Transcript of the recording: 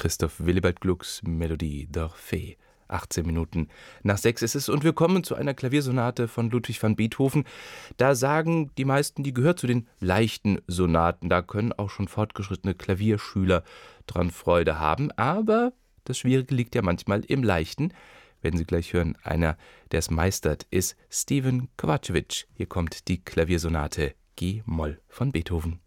Christoph Willibald Glucks Melodie d'Orphée. 18 Minuten nach 6 ist es und wir kommen zu einer Klaviersonate von Ludwig van Beethoven. Da sagen die meisten, die gehört zu den leichten Sonaten. Da können auch schon fortgeschrittene Klavierschüler dran Freude haben. Aber das Schwierige liegt ja manchmal im Leichten. Werden Sie gleich hören, einer, der es meistert, ist Steven Kovacevic. Hier kommt die Klaviersonate G-Moll von Beethoven.